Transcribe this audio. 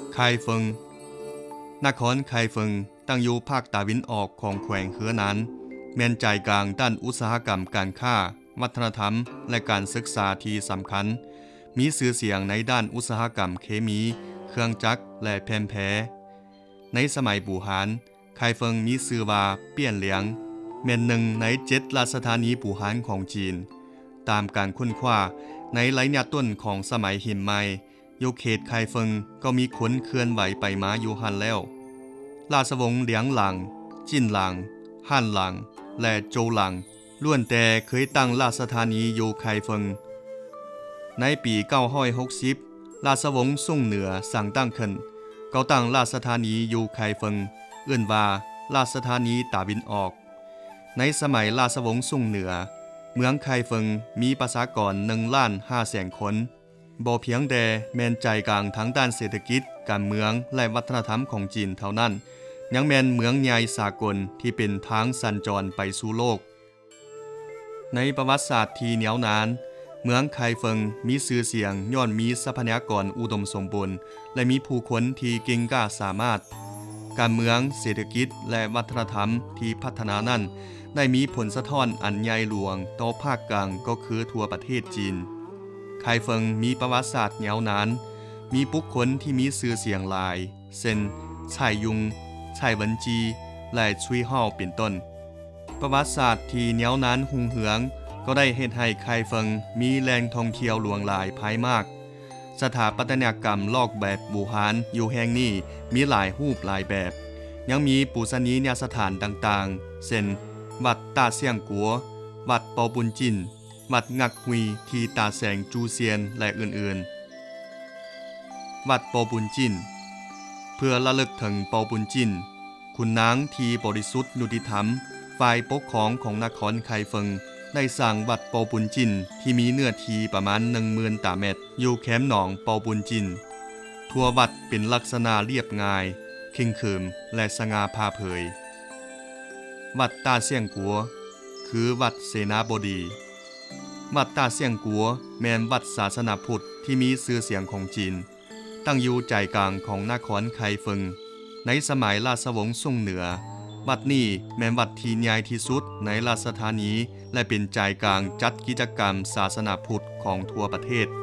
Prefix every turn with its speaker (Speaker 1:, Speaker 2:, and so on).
Speaker 1: ไคเฟิงนครไคเฟิงตั้งอยู่ภาคตะวันออกของแขวงเฮือหนานแม่นใจกลางด้านอุตสาหกรรมการค้าวัฒนธรรมและการศึกษาที่สำคัญมีชื่อเสียงในด้านอุตสาหกรรมเคมีเครื่องจักรและแผ่นแพในสมัยบูหานไคเฟิงมีชื่อว่าเปี้ยนเหลียงแม่นหนึ่งใน7ราชธานีบูหานของจีนตามการค้นคว้าในระยะต้นของสมัยหิมไมอยู่เขตไคเฟิงก็มีคนเคลื่อนไหวไปมาอยู่หันแล้วราชวงศ์เหลียงหลังจิ้นหลังฮั่นหลังและโจวหลังล้วนแต่เคยตั้งราชธานีอยู่ไคเฟิงในปี960ราชวงศ์ซ่งเหนือสั่งตั้งขึ้นก็ตั้งราชธานีอยู่ไคเฟิงเอื้นว่าราชธานีตาบินออกในสมัยราชวงศ์ซ่งเหนือเมืองไคเฟิงมีประชากร1,500,000 คนบ่เพียงแต่แม่นใจกลางทั้งด้านเศรษฐกิจการเมืองและวัฒนธรรมของจีนเท่านั้นยังแม่นเมืองใหญ่สากลที่เป็นทางสัญจรไปสู่โลกในประวัติศาสตร์ที่เหนียวนานเมืองไคเฟิงมีชื่อเสียงย้อนมีทรัพยากรอุดมสมบูรณ์และมีผู้คนที่เก่งกล้าสามารถการเมืองเศรษฐกิจและวัฒนธรรมที่พัฒนานั้นได้มีผลสะท้อนอันใหญ่หลวงต่อภาคกลางก็คือทั่วประเทศจีนไคเฟิงมีประวัติศาสตร์ยาวนานมีบุคคลที่มีชื่อเสียงหลายเช่นไฉยุงไฉเหวินจีและชุยเฮาเป็นต้นประวัติศาสตร์ที่ยาวนานหุ่งเหืองก็ได้เฮ็ดให้ไคเฟิงมีแหล่งท่องเที่ยวหลวงหลายภายมากสถาปัตยกรรมลอกแบบบูหานอยู่แห่งนี้มีหลายรูปหลายแบบยังมีปูชนียสถานต่างๆเช่นวัดต้าเซียงกัววัดปอบุญจินวัดงักฮุยที่ตาแสงจูเซียนและอื่นๆวัดปอบุญจินเพื่อระลึกถึงปอบุญจินขุนนางที่บริสุทธิ์ยุติธรรมฝ่ายปกครองของนครไคเฟิงได้สร้างวัดปอบุญจินที่มีเนื้อที่ประมาณ 10,000 ตารางเมตรอยู่แคมป์หนองปอบุญจินทั่ววัดเป็นลักษณะเรียบง่ายเข่งขรึมและสง่าผ่าเผยวัดต้าเซียงกัวคือวัดเสนาบดีวัดต้าเซียงกัวแม่นวัดศาสนาพุทธที่มีชื่อเสียงของจีนตั้งอยู่ใจกลางของนครไคเฟิงในสมัยราชวงศ์ซ่งเหนือวัดนี้แม่นวัดที่ใหญ่ที่สุดในราชธานีและเป็นใจกลางจัดกิจกรรมศาสนาพุทธของทั่วประเทศ